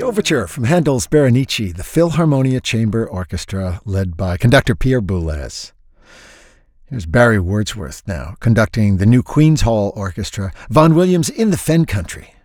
overture from Handel's Berenice, the Philharmonia Chamber Orchestra, led by conductor Pierre Boulez. Here's Barry Wordsworth now, conducting the new Queen's Hall Orchestra, Vaughan Williams in the Fen Country.